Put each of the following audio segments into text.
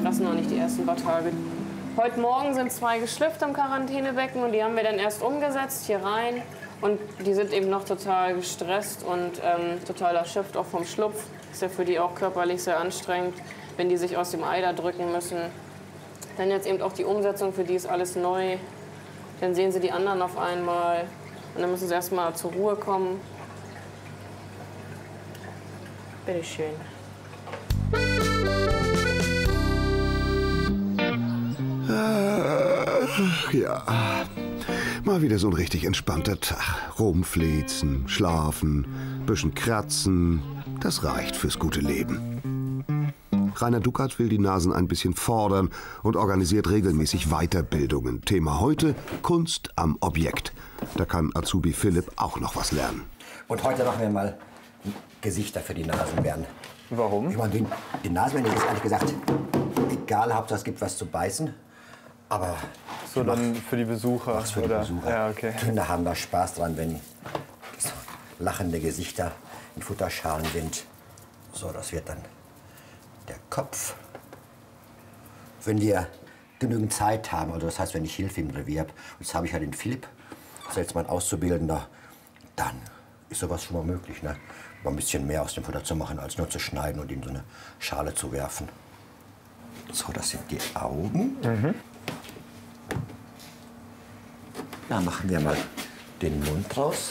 fressen noch nicht die ersten paar Tage. Heute Morgen sind 2 geschlüpft im Quarantänebecken und die haben wir dann erst umgesetzt hier rein. Und die sind eben noch total gestresst und total erschöpft, auch vom Schlupf. Ist ja für die auch körperlich sehr anstrengend, wenn die sich aus dem Ei da drücken müssen. Dann jetzt eben auch die Umsetzung, für die ist alles neu. Dann sehen sie die anderen auf einmal und dann müssen sie erst mal zur Ruhe kommen. Bitte schön. Ja, mal wieder so ein richtig entspannter Tag. Rumflitzen, schlafen, bisschen kratzen. Das reicht fürs gute Leben. Rainer Duckert will die Nasen ein bisschen fordern und organisiert regelmäßig Weiterbildungen. Thema heute: Kunst am Objekt. Da kann Azubi Philipp auch noch was lernen. Und heute machen wir mal Gesichter für die Nasenbären. Warum? Ich meine, die Nasenbären ist ehrlich gesagt egal, Hauptsache es gibt was zu beißen. Aber so dann für die Besucher? Für die oder? Besucher. Ja, okay. Kinder haben da Spaß dran, wenn so lachende Gesichter in Futterschalen sind. So, das wird dann der Kopf. Wenn wir genügend Zeit haben, also das heißt, wenn ich Hilfe im Revier habe, und jetzt habe ich ja den Philipp, das ist jetzt mein Auszubildender, dann ist sowas schon mal möglich, ne? Mal ein bisschen mehr aus dem Futter zu machen, als nur zu schneiden und in so eine Schale zu werfen. So, das sind die Augen. Da machen wir mal den Mund raus.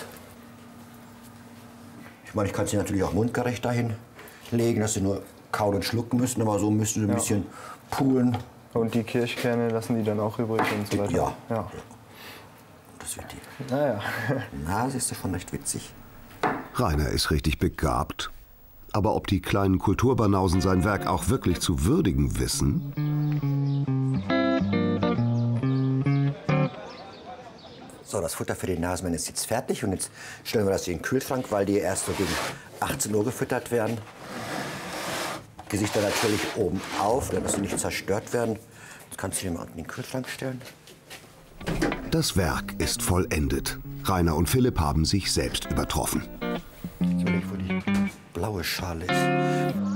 Ich meine, ich kann sie natürlich auch mundgerecht dahin legen, dass sie nur kauen und schlucken müssen, aber so müssen sie ein bisschen poolen. Und die Kirschkerne lassen die dann auch übrig und so weiter? Ja. Das wird die. Naja. Na, das ist ja schon recht witzig. Rainer ist richtig begabt. Aber ob die kleinen Kulturbanausen sein Werk auch wirklich zu würdigen wissen? So, das Futter für die Nasenbären ist jetzt fertig und jetzt stellen wir das in den Kühlschrank, weil die erst so gegen 18 Uhr gefüttert werden. Gesichter natürlich oben auf, damit sie nicht zerstört werden. Jetzt kannst du die mal in den Kühlschrank stellen. Das Werk ist vollendet. Rainer und Philipp haben sich selbst übertroffen. Jetzt will ich, wo die blaue Schale ist.